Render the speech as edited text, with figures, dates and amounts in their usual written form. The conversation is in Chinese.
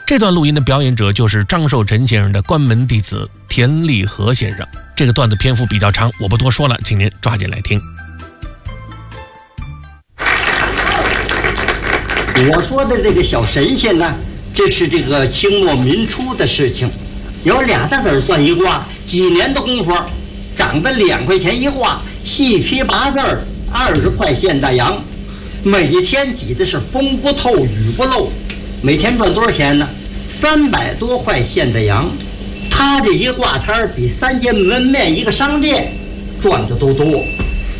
这段录音的表演者就是张寿臣先生的关门弟子田立和先生。这个段子篇幅比较长，我不多说了，请您抓紧来听。 我说的这个小神仙呢，这是这个清末民初的事情，有俩大子算一卦，几年的功夫，长得2块钱一卦，细批8字，20块现大洋，每天挤的是风不透雨不漏，每天赚多少钱呢？300多块现大洋。他这一挂摊比3间门面一个商店赚的都多。